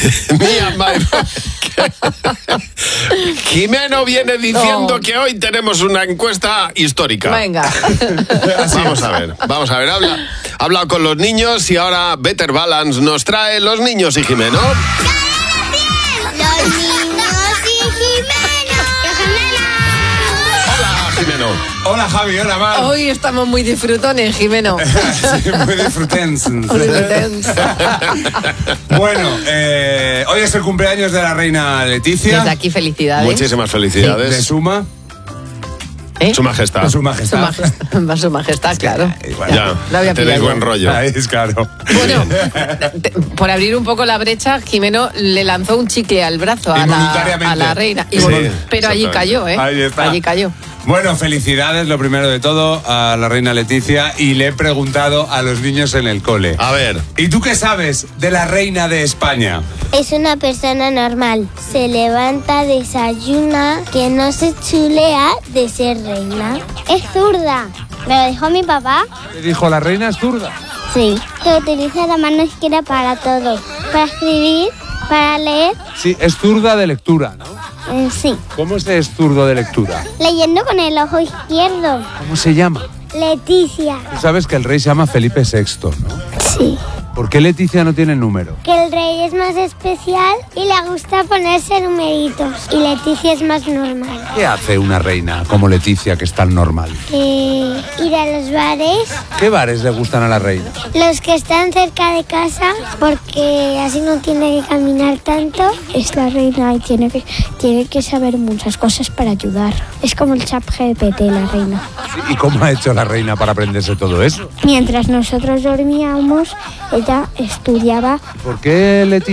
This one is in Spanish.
Jimeno viene diciendo que hoy tenemos una encuesta histórica. Venga. Vamos a ver. Ha hablado con los niños y ahora Better Balance nos trae los niños y Jimeno. ¡Los niños y Jimeno! Hola, Jimeno. Hola, Javi, hola, Mar. Hoy estamos muy disfrutones, Jimeno. Sí, muy disfrutenses. Bueno, hoy es el cumpleaños de la reina Leticia. Desde aquí, felicidades. Muchísimas felicidades. De Suma. Su majestad. De su majestad. Su majestad, claro. Ya, Lo había tenéis pillado. buen rollo. Ahí es claro. Bueno, por abrir un poco la brecha, Jimeno le lanzó un chicle al brazo a la reina. Y Sí, pero allí cayó, ¿eh? Ahí está. Allí cayó. Bueno, felicidades, lo primero de todo, a la reina Leticia. Y le he preguntado a los niños en el cole. A ver. ¿Y tú qué sabes de la reina de España? Es una persona normal. Se levanta, desayuna, que no se chulea de ser reina. Es zurda. Me lo dijo mi papá. ¿Te dijo la reina es zurda? Sí. Que utiliza la mano izquierda para todo. Para escribir, para leer. Sí, es zurda de lectura, ¿no? Sí. ¿Cómo es zurdo de lectura? Leyendo con el ojo izquierdo. ¿Cómo se llama? Leticia. Tú sabes que el rey se llama Felipe VI, ¿no? Sí. ¿Por qué Leticia no tiene número? Que el rey es más especial y le gusta ponerse numeritos. Y Leticia es más normal. ¿Qué hace una reina como Leticia que es tan normal? Ir a los bares. ¿Qué bares le gustan a la reina? Los que están cerca de casa, porque así no tiene que caminar tanto. Es la reina y tiene que saber muchas cosas para ayudar. Es como el ChatGPT, la reina. ¿Y cómo ha hecho la reina para aprenderse todo eso? Mientras nosotros dormíamos, ella estudiaba. ¿Por qué Leticia